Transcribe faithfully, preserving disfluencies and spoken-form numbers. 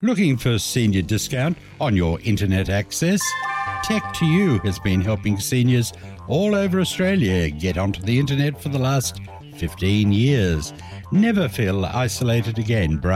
Looking for senior discount on your internet access? Tech to You has been helping seniors all over Australia get onto the internet for the last fifteen years. Never feel isolated again.